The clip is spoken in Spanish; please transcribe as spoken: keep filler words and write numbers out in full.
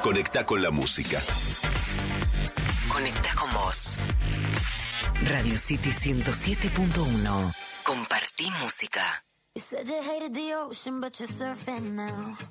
Conectá con la música. Conectá con vos. Radio City ciento siete punto uno. Compartí música. You said you hated the ocean, but you're surfing now.